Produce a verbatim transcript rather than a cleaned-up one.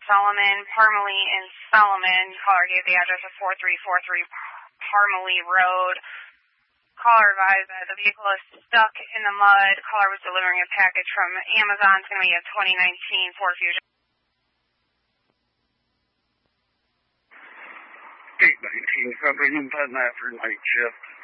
Solomon, Parmalee and Solomon. Caller gave the address of four three four three Parmalee Road. Caller advised that the vehicle is stuck in the mud. Caller was delivering a package from Amazon. It's going to be a twenty nineteen Ford Fusion. eight nineteen, covering in ten after night shift.